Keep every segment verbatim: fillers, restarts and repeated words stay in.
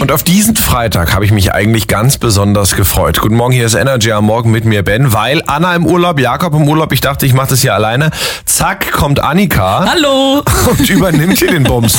Und auf diesen Freitag habe ich mich eigentlich ganz besonders gefreut. Guten Morgen, hier ist Energy am Morgen mit mir, Ben, weil Anna im Urlaub, Jakob im Urlaub, ich dachte, ich mache das hier alleine. Zack, kommt Annika. Hallo. Und übernimmt hier den Bums.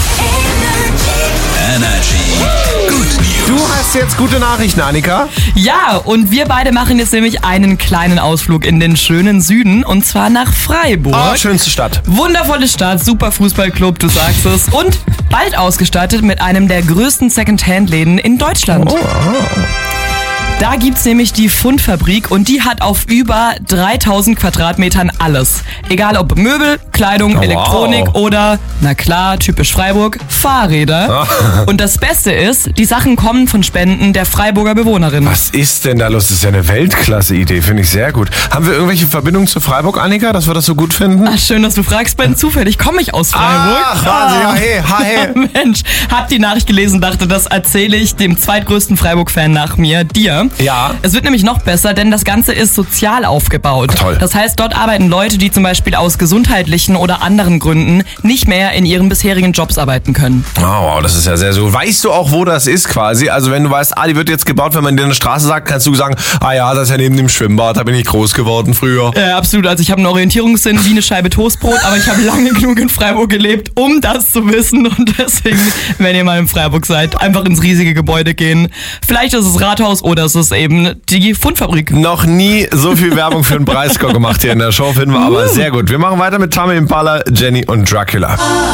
Energy. Good News. Du hast jetzt gute Nachrichten, Annika. Ja, und wir beide machen jetzt nämlich einen kleinen Ausflug in den schönen Süden, und zwar nach Freiburg. Oh, schönste Stadt. Wundervolle Stadt, super Fußballclub, du sagst es. Und bald ausgestattet mit einem der größten Second-Hand-Läden in Deutschland. Oh, oh. Da gibt's nämlich die Fundfabrik, und die hat auf über dreitausend Quadratmetern alles. Egal ob Möbel, Kleidung, Oh, Elektronik wow. oder, na klar, typisch Freiburg, Fahrräder. Ah. Und das Beste ist, die Sachen kommen von Spenden der Freiburger Bewohnerin. Was ist denn da los? Das ist ja eine Weltklasse-Idee, finde ich sehr gut. Haben wir irgendwelche Verbindungen zu Freiburg, Annika, dass wir das so gut finden? Ach, schön, dass du fragst, Ben. Zufällig komme ich aus Freiburg. Ach, Wahnsinn, ja, hey, ha, hey. Mensch, hab die Nachricht gelesen, dachte, das erzähle ich dem zweitgrößten Freiburg-Fan nach mir, dir. Ja. Es wird nämlich noch besser, denn das Ganze ist sozial aufgebaut. Ach, toll. Das heißt, dort arbeiten Leute, die zum Beispiel aus gesundheitlichen oder anderen Gründen nicht mehr in ihren bisherigen Jobs arbeiten können. Oh, wow, das ist ja sehr so. Weißt du auch, wo das ist quasi? Also wenn du weißt, ah, die wird jetzt gebaut, wenn man dir eine Straße sagt, kannst du sagen, ah ja, das ist ja neben dem Schwimmbad, da bin ich groß geworden früher. Äh, absolut, also ich habe einen Orientierungssinn wie eine Scheibe Toastbrot, aber ich habe lange genug in Freiburg gelebt, um das zu wissen, und deswegen, wenn ihr mal in Freiburg seid, einfach ins riesige Gebäude gehen. Vielleicht ist es Rathaus oder es ist eben die Fundfabrik. Noch nie so viel Werbung für einen Breisgau gemacht hier in der Show, finden wir aber sehr gut. Wir machen weiter mit Tame Impala, Jenny und Dracula.